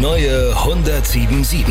neue 107.7.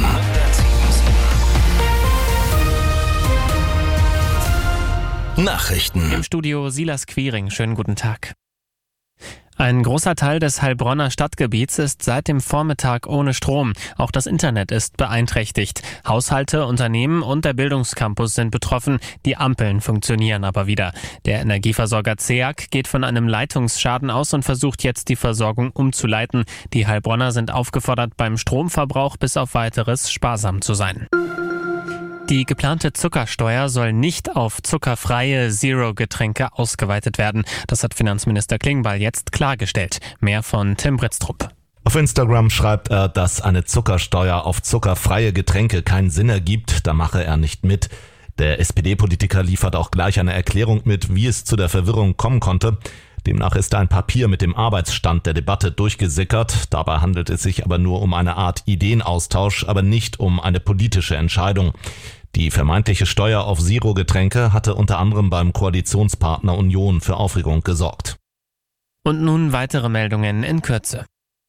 Nachrichten. Im Studio Silas Quiring. Schönen guten Tag. Ein großer Teil des Heilbronner Stadtgebiets ist seit dem Vormittag ohne Strom. Auch das Internet ist beeinträchtigt. Haushalte, Unternehmen und der Bildungscampus sind betroffen. Die Ampeln funktionieren aber wieder. Der Energieversorger CEAG geht von einem Leitungsschaden aus und versucht jetzt die Versorgung umzuleiten. Die Heilbronner sind aufgefordert, beim Stromverbrauch bis auf Weiteres sparsam zu sein. Die geplante Zuckersteuer soll nicht auf zuckerfreie Zero-Getränke ausgeweitet werden. Das hat Finanzminister Klingbeil jetzt klargestellt. Mehr von Tim Britztrup. Auf Instagram schreibt er, dass eine Zuckersteuer auf zuckerfreie Getränke keinen Sinn ergibt. Da mache er nicht mit. Der SPD-Politiker liefert auch gleich eine Erklärung mit, wie es zu der Verwirrung kommen konnte. Demnach ist ein Papier mit dem Arbeitsstand der Debatte durchgesickert. Dabei handelt es sich aber nur um eine Art Ideenaustausch, aber nicht um eine politische Entscheidung. Die vermeintliche Steuer auf Zero-Getränke hatte unter anderem beim Koalitionspartner Union für Aufregung gesorgt. Und nun weitere Meldungen in Kürze.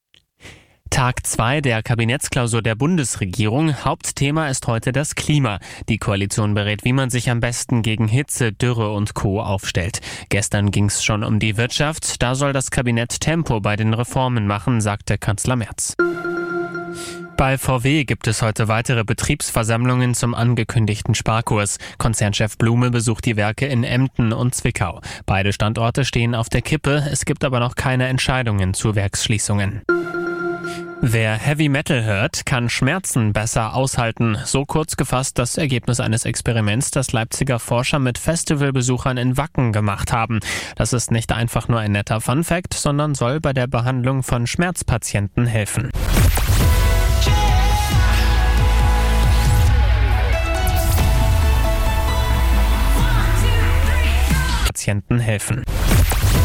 Tag 2 der Kabinettsklausur der Bundesregierung. Hauptthema ist heute das Klima. Die Koalition berät, wie man sich am besten gegen Hitze, Dürre und Co. aufstellt. Gestern ging es schon um die Wirtschaft. Da soll das Kabinett Tempo bei den Reformen machen, sagte Kanzler Merz. Bei VW gibt es heute weitere Betriebsversammlungen zum angekündigten Sparkurs. Konzernchef Blume besucht die Werke in Emden und Zwickau. Beide Standorte stehen auf der Kippe. Es gibt aber noch keine Entscheidungen zu Werksschließungen. Wer Heavy Metal hört, kann Schmerzen besser aushalten. So kurz gefasst das Ergebnis eines Experiments, das Leipziger Forscher mit Festivalbesuchern in Wacken gemacht haben. Das ist nicht einfach nur ein netter Funfact, sondern soll bei der Behandlung von Schmerzpatienten helfen. Patienten helfen.